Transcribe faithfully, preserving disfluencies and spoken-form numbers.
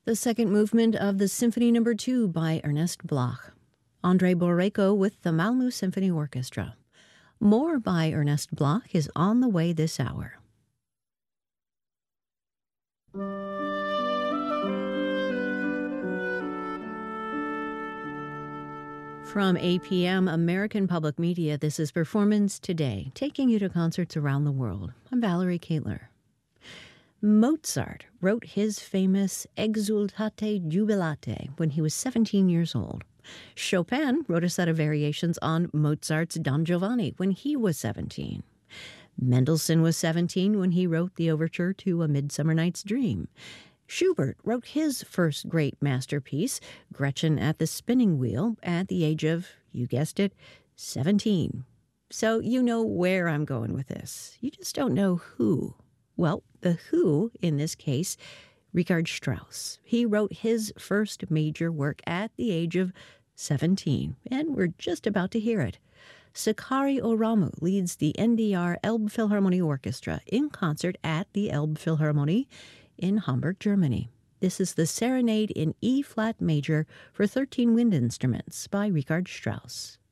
The second movement of the Symphony Number two by Ernest Bloch. Andrei Boreyko with the Malmö Symphony Orchestra. More by Ernest Bloch is on the way this hour. From A P M American Public Media, this is Performance Today, taking you to concerts around the world. I'm Valerie Kaitler. Mozart wrote his famous Exultate Jubilate when he was seventeen years old. Chopin wrote a set of variations on Mozart's Don Giovanni when he was seventeen. Mendelssohn was seventeen when he wrote the overture to A Midsummer Night's Dream. Schubert wrote his first great masterpiece, Gretchen at the Spinning Wheel, at the age of, you guessed it, seventeen. So you know where I'm going with this. You just don't know who. Well, the who, in this case, Richard Strauss. He wrote his first major work at the age of seventeen, and we're just about to hear it. Sakari Oramu leads the N D R Elbphilharmonie Orchestra in concert at the Elbphilharmonie in Hamburg, Germany. This is the Serenade in E-flat major for thirteen wind instruments by Richard Strauss.